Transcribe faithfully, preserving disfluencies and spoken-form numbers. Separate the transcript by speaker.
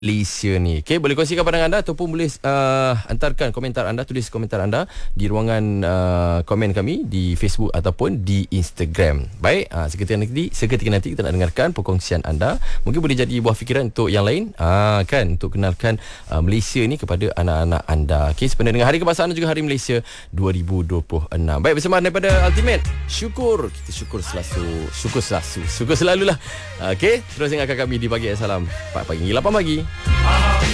Speaker 1: Malaysia ni. Okey, boleh kongsikan pandangan anda ataupun boleh uh, hantarkan komentar anda, tulis komentar anda di ruangan uh, komen kami di Facebook ataupun di Instagram. Baik, uh, seketika nanti seketika nanti kita nak dengarkan perkongsian anda. Mungkin boleh jadi buah fikiran untuk yang lain, uh, kan, untuk kenalkan uh, Malaysia ni kepada anak-anak anda. Okey, sebenarnya dengan Hari Kebangsaan dan juga Hari Malaysia dua ribu dua puluh enam. Baik, bersama daripada Ultimate. Syukur, kita syukur selalu, syukur selalu, syukur selalulah. Okey, terus dengarkan kami di Pagi Salam empat pagi hingga lapan pagi.